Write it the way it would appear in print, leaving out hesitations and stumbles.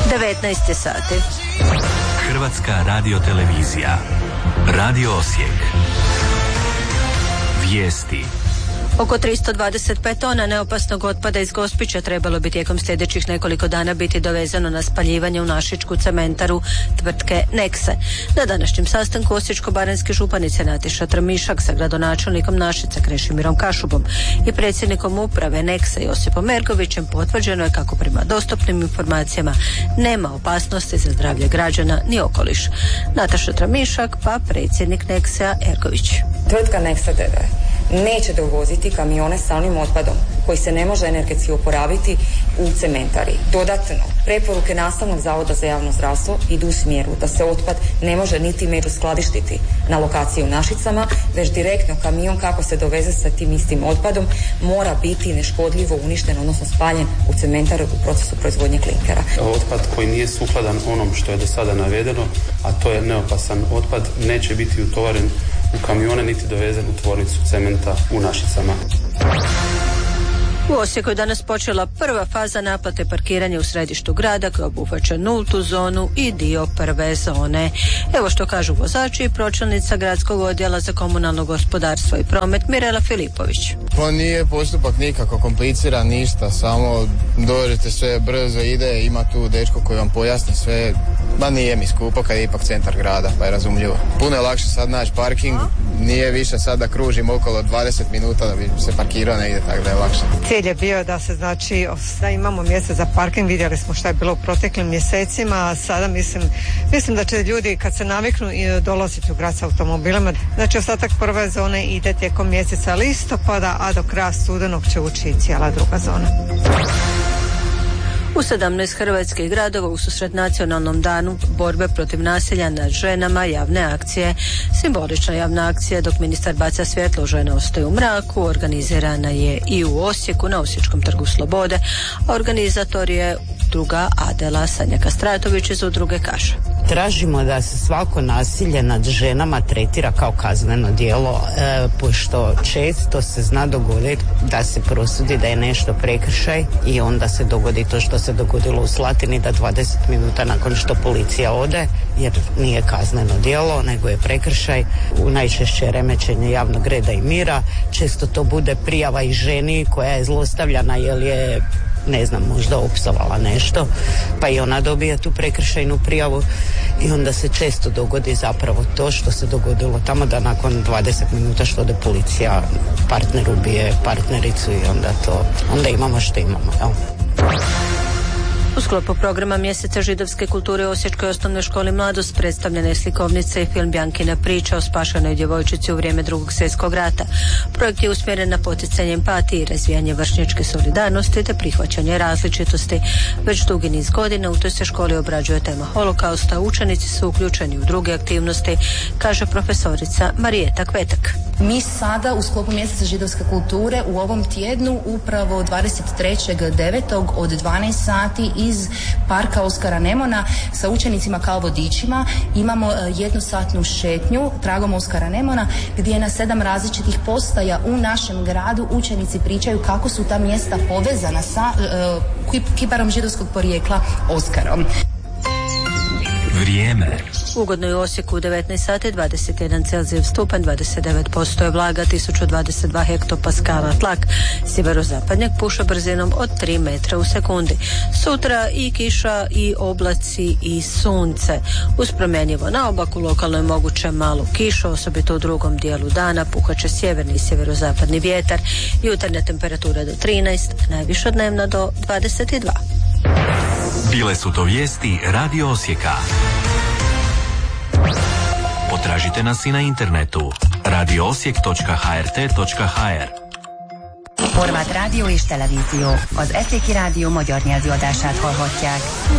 19 sati. Hrvatska radiotelevizija. Radio Osijek. Vijesti. Oko 325 tona neopasnog otpada iz Gospića trebalo bi tijekom sljedećih nekoliko dana biti dovezano na spaljivanje u našičku cementaru tvrtke Nexe. Na današnjem sastanku Osječko-baranjske županice Nataša Tramišak sa gradonačelnikom Našica Krešimirom Kašubom i predsjednikom uprave Nexe Josipom Ergovićem potvrđeno je kako prema dostupnim informacijama nema opasnosti za zdravlje građana ni okoliš. Nataša Tramišak pa predsjednik Nexe Ergović. Tvrtka Nexe d.d. neće dovoziti kamione s stalnim otpadom koji se ne može energetski oporaviti u cementari. Dodatno, preporuke Nastavnog zavoda za javno zdravstvo idu u smjeru da se otpad ne može niti međuskladištiti na lokaciji u Našicama, već direktno kamion kako se doveze sa tim istim otpadom mora biti neškodljivo uništen, odnosno spaljen u cementaru u procesu proizvodnje klinkera. Otpad koji nije sukladan onom što je do sada navedeno, a to je neopasan otpad, neće biti utovaren u kamione niti dovezen u tvornicu cementa u Našicama. U Osijeku je danas počela prva faza naplate parkiranja u središtu grada koja obuhvaća nultu zonu i dio prve zone. Evo što kažu vozači i pročelnica gradskog odjela za komunalno gospodarstvo i promet Mirela Filipović. Pa nije postupak nikako kompliciran, ništa, samo dođete, sve brzo ide, ima tu dečko koji vam pojasni sve, ma nije mi skupo kad je ipak centar grada, pa je razumljivo. Puno je lakše sad naći parking, nije više sad da kružim okolo 20 minuta da bi se parkirao negdje, tako da je lakše. Cilj je bio da se da imamo mjesta za parking, vidjeli smo šta je bilo u proteklim mjesecima, a sada mislim da će ljudi kad se naviknu dolaziti u grad s automobilima. Znači ostatak prve zone ide tijekom mjeseca listopada, a do kraja studenog će ući i cijela druga zona. U 17 hrvatskih gradova ususret nacionalnom danu borbe protiv nasilja nad ženama javne akcije. Simbolična javna akcija dok ministar baca svjetlo žene ostaju u mraku organizirana je i u Osijeku na Osječkom trgu Slobode, a organizator je udruga Adela. Sanja Kastratović iz udruge kaže: Tražimo da se svako nasilje nad ženama tretira kao kazneno djelo, pošto često se zna dogoditi da se prosudi da je nešto prekršaj i onda se dogodi to što se dogodilo u Slatini, da 20 minuta nakon što policija ode, jer nije kazneno djelo nego je prekršaj, najčešće remećenje javnog reda i mira, često to bude prijava i ženi koja je zlostavljana jer je, ne znam, možda opsovala nešto, pa i ona dobije tu prekršajnu prijavu i onda se često dogodi zapravo to što se dogodilo tamo, da nakon 20 minuta što ode policija partner ubije partnericu i onda imamo što imamo, jel? U sklopu programa Mjeseca židovske kulture u Osječkoj osnovnoj školi Mladost predstavljena je slikovnica i film Bjankina priča o spašenoj djevojčici u vrijeme Drugog svjetskog rata. Projekt je usmjeren na poticanje empatije i razvijanje vršnjačke solidarnosti te prihvaćanje različitosti. Već dugi niz godina u toj se školi obrađuje tema holokausta, učenici su uključeni u druge aktivnosti, kaže profesorica Marijeta Kvetak. Mi sada u sklopu Mjeseca židovske kulture u ovom tjednu upravo 23.9. od 12 sati iz parka Oskara Nemona sa učenicima kao vodičima imamo jednosatnu šetnju tragom Oskara Nemona gdje na 7 različitih postaja u našem gradu učenici pričaju kako su ta mjesta povezana sa kiparom židovskog porijekla Oskarom. Vrijeme. Ugodno je u Osijeku u 19 sati 21 Celzijev stupanj, 29% je vlaga, 1022 hektopaskala tlak. Sjeverozapadnjak puša brzinom od 3 metra u sekundi. Sutra i kiša i oblaci i sunce. Uz promjenjivo naobaku lokalno je moguće malu kišu, osobito u drugom dijelu dana puhaće sjeverni i sjeverozapadni vjetar. Jutarnja temperatura do 13, najviša dnevna do 22. Bile su to vijesti Radio Osijeka. Potražite nas i na internetu radioosijek.hrt.hr. Horváth rádió és televízió. Az Eszéki Rádió magyar nyelvű adását hallhatják.